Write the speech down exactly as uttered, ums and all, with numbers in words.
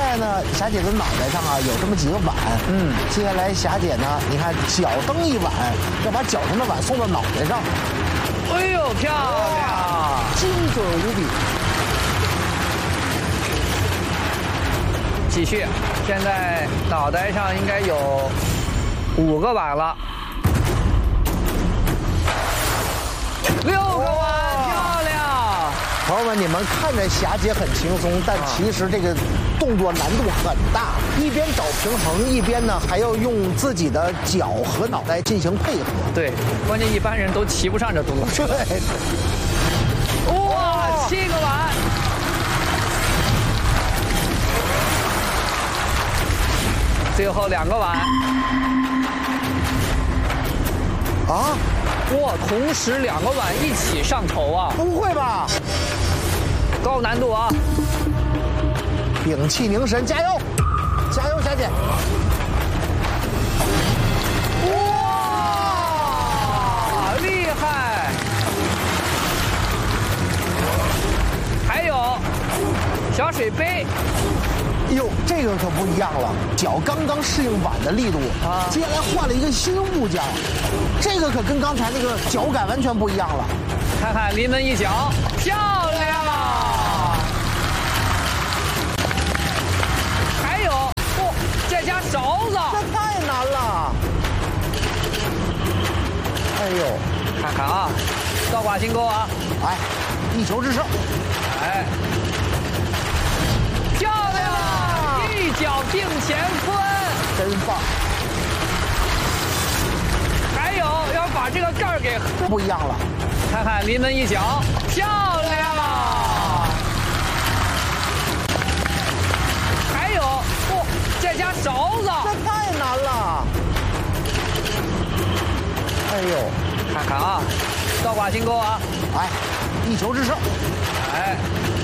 在呢，霞姐的脑袋上啊有这么几个碗，嗯，接下来霞姐呢，你看脚蹬一碗，要把脚上的碗送到脑袋上。 哎呦，漂亮， 精准无比。 继续，现在脑袋上应该有五个碗了，六个碗，漂亮！ 朋友们，你们看着霞姐很轻松，但其实这个动作难度很大，一边找平衡，一边呢还要用自己的脚和脑袋进行配合。 对，关键一般人都骑不上这独轮车。 对。 哇，七个碗。最后两个碗啊！ 哇，同时两个碗一起上头啊！ 不会吧？ 高难度啊！ 屏气凝神，加油！加油，霞姐！ 哇，厉害！还有小水杯。 哟，这个可不一样了，脚刚刚适应碗的力度啊，接下来换了一个新物件，这个可跟刚才那个脚感完全不一样了。 看看临门一脚，漂亮！还有，哦，再加勺子， 这太难了。哎呦， 看看啊，倒挂金钩啊， 来，一球制胜， 哎。漂亮！一脚定前分， 真棒！ 还有要把这个盖儿给不一样了， 看看临门一脚，漂亮！还有，哦，再加勺子， 这太难了！哎呦， 看看啊，倒挂金钩啊， 来，一球制胜， 哎。